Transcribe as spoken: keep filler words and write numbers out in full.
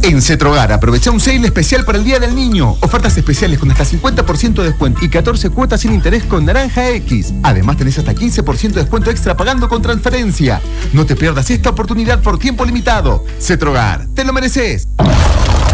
En Cetrogar, aprovecha un sale especial para el Día del Niño. Ofertas especiales con hasta cincuenta por ciento de descuento y catorce cuotas sin interés con Naranja X. Además, tenés hasta quince por ciento de descuento extra pagando con transferencia. No te pierdas esta oportunidad por tiempo limitado. Cetrogar, te lo mereces.